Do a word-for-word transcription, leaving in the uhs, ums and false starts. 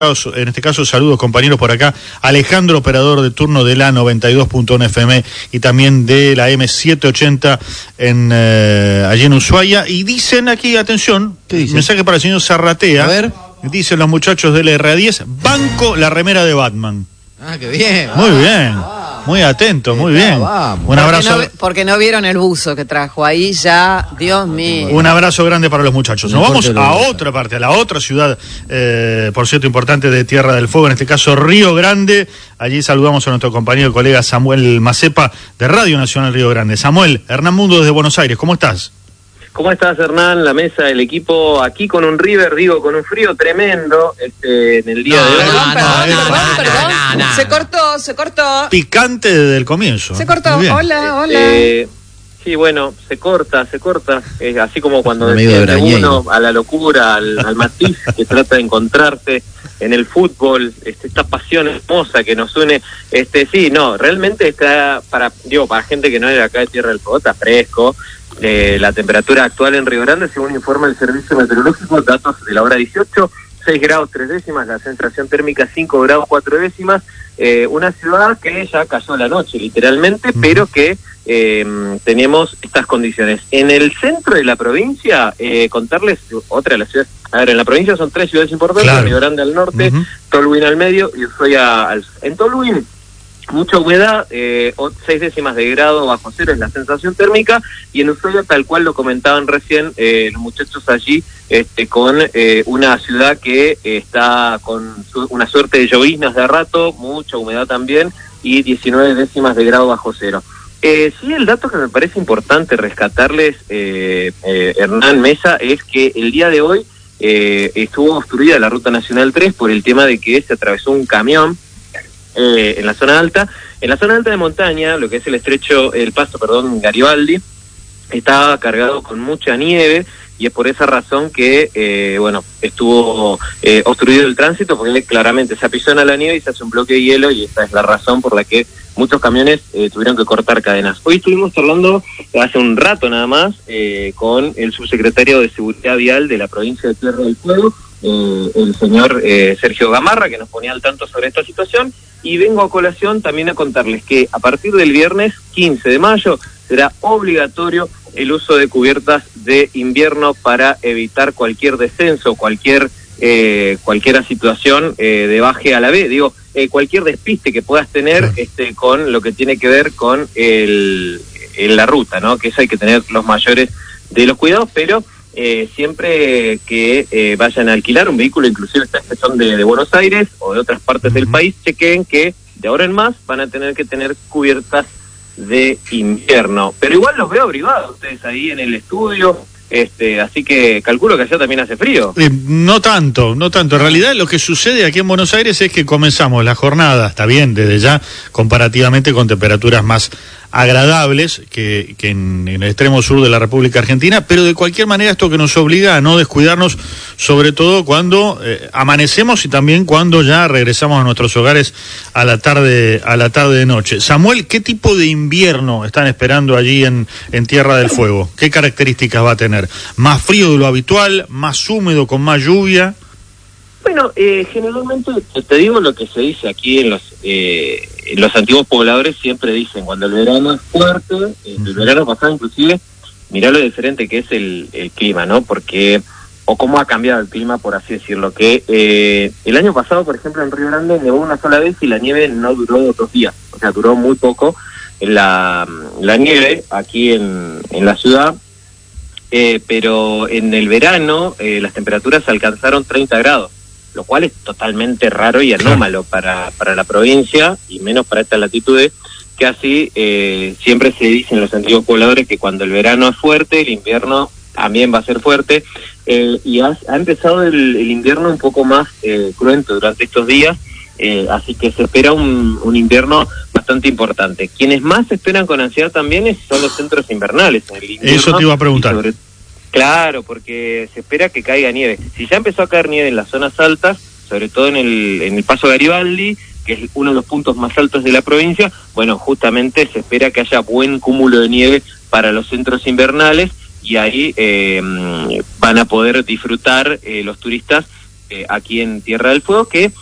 En este caso, saludos compañeros por acá. Alejandro, operador de turno de la noventa y dos punto uno F M y también de la M setecientos ochenta en, eh, allí en Ushuaia. Y dicen aquí, atención, mensaje para el señor Zarratea. A ver. Dicen los muchachos del R A diez, banco la remera de Batman. Ah, qué bien. Muy ah, bien. Ah, Muy atento, muy bien. Vamos. Un abrazo. Porque no, porque no vieron el buzo que trajo ahí ya, Dios mío. Un abrazo grande para los muchachos. Nos vamos a otra parte, a la otra ciudad, eh, por cierto, importante de Tierra del Fuego, en este caso Río Grande. Allí saludamos a nuestro compañero y colega Samuel Macepa de Radio Nacional Río Grande. Samuel, Hernán Mundo desde Buenos Aires, ¿cómo estás? ¿Cómo estás, Hernán? La mesa, el equipo aquí con un River, digo, con un frío tremendo este, en el día no, de hoy. Perdón, no, perdón, no, perdón, no, perdón. no, no, no. Se cortó, se cortó. Picante desde el comienzo. Se cortó. Hola, hola. Eh, sí, bueno, se corta, se corta. Es así como cuando Amigo de defiende Brañeiro. uno a la locura, al, al matiz que trata de encontrarse en el fútbol, este, esta pasión hermosa que nos une. Este, sí, no, realmente está para, digo, para gente que no es de acá de Tierra del Fuego, está fresco. Eh, la temperatura actual en Río Grande, según informa el Servicio Meteorológico, datos de la hora dieciocho, seis grados tres décimas, la sensación térmica cinco grados cuatro décimas, eh, una ciudad que ya cayó la noche literalmente, uh-huh. pero que eh, tenemos estas condiciones. En el centro de la provincia, eh, contarles otra de las ciudades, a ver, en la provincia son tres ciudades importantes, claro. Río Grande al norte, uh-huh. Tolhuin al medio y Ushuaia al sur. En Tolhuin, mucha humedad, eh, seis décimas de grado bajo cero es la sensación térmica, y en Ushuaia, tal cual lo comentaban recién eh, los muchachos allí, este, con eh, una ciudad que eh, está con su, una suerte de lloviznas de rato, mucha humedad también, y diecinueve décimas de grado bajo cero. Eh, sí, el dato que me parece importante rescatarles, eh, eh, Hernán Mesa, es que el día de hoy eh, estuvo obstruida la Ruta Nacional tres por el tema de que se atravesó un camión Eh, en la zona alta. En la zona alta de montaña, lo que es el estrecho, el paso, perdón, Garibaldi, está cargado con mucha nieve, y es por esa razón que, eh, bueno, estuvo eh, obstruido el tránsito, porque claramente se apisona la nieve y se hace un bloque de hielo, y esa es la razón por la que muchos camiones eh, tuvieron que cortar cadenas. Hoy estuvimos hablando, hace un rato nada más, eh, con el subsecretario de Seguridad Vial de la provincia de Tierra del Fuego, eh, el señor eh, Sergio Gamarra, que nos ponía al tanto sobre esta situación, y vengo a colación también a contarles que a partir del viernes quince de mayo será obligatorio el uso de cubiertas de invierno para evitar cualquier descenso, cualquier eh, cualquier situación eh, de baje a la B, digo, eh, cualquier despiste que puedas tener este, con lo que tiene que ver con el, el la ruta, ¿no? Que eso hay que tener los mayores de los cuidados, pero eh, siempre que eh, vayan a alquilar un vehículo, inclusive estas que son de, de Buenos Aires o de otras partes del país, chequen que de ahora en más van a tener que tener cubiertas de invierno, pero igual los veo abrigados ustedes ahí en el estudio, este, así que calculo que allá también hace frío. Eh, no tanto, no tanto. En realidad lo que sucede aquí en Buenos Aires es que comenzamos la jornada, está bien, desde ya, comparativamente con temperaturas más agradables que, que en, en el extremo sur de la República Argentina, pero de cualquier manera esto que nos obliga a no descuidarnos, sobre todo cuando eh, amanecemos y también cuando ya regresamos a nuestros hogares a la tarde a la tarde de noche. Samuel, ¿qué tipo de invierno están esperando allí en, en Tierra del Fuego? ¿Qué características va a tener? ¿Más frío de lo habitual? ¿Más húmedo, con más lluvia? Bueno, eh, generalmente te digo lo que se dice aquí en los eh, en los antiguos pobladores, siempre dicen cuando el verano es fuerte, eh, el verano pasado inclusive, mirá lo diferente que es el, el clima, ¿no? Porque, o cómo ha cambiado el clima, por así decirlo, que eh, el año pasado, por ejemplo, en Río Grande nevó una sola vez y la nieve no duró otros días, o sea, duró muy poco la, la nieve aquí en, en la ciudad, eh, pero en el verano eh, las temperaturas alcanzaron treinta grados. Lo cual es totalmente raro y anómalo para, para la provincia, y menos para estas latitudes, que así eh, siempre se dicen los antiguos pobladores que cuando el verano es fuerte, el invierno también va a ser fuerte, eh, y ha, ha empezado el, el invierno un poco más eh, cruento durante estos días, eh, así que se espera un, un invierno bastante importante. Quienes más esperan con ansiedad también es, son los centros invernales. En el invierno, eso te iba a preguntar. Sobre, claro, porque se espera que caiga nieve. Si ya empezó a caer nieve en las zonas altas, sobre todo en el, en el paso Garibaldi, que es uno de los puntos más altos de la provincia, bueno, justamente se espera que haya buen cúmulo de nieve para los centros invernales, y ahí eh, van a poder disfrutar eh, los turistas eh, aquí en Tierra del Fuego, que